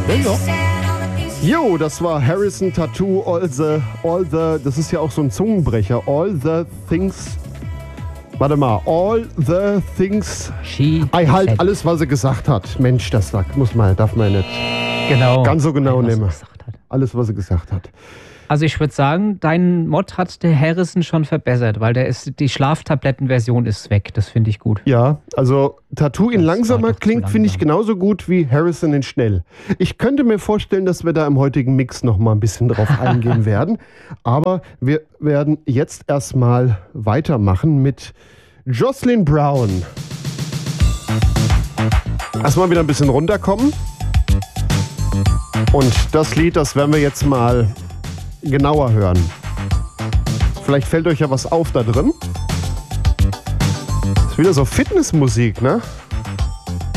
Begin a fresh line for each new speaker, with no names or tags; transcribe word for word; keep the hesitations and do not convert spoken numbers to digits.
Ja, ja.
Jo, das war Harrison Tattoo, all the, all the, das ist ja auch so ein Zungenbrecher, all the things, warte mal, all the things,
She
I halt
said.
alles, was er gesagt hat. Mensch, das sagt, muss man, darf man nicht
Genau.
ganz so genau
Was er
nehmen.
gesagt hat.
Alles, was er gesagt hat.
Also ich würde sagen, dein Mod hat der Harrison schon verbessert, weil der ist, die Schlaftablettenversion ist weg. Das finde ich gut.
Ja, also Tattoo in
Das war
langsamer
doch zu
klingt, finde ich
langsam.
genauso gut wie Harrison in schnell. Ich könnte mir vorstellen, dass wir da im heutigen Mix noch mal ein bisschen drauf eingehen werden. Aber wir werden jetzt erstmal weitermachen mit Jocelyn Brown. Erstmal wieder ein bisschen runterkommen. Und das Lied, das werden wir jetzt mal genauer hören. Vielleicht fällt euch ja was auf da drin. Ist wieder so Fitnessmusik, ne?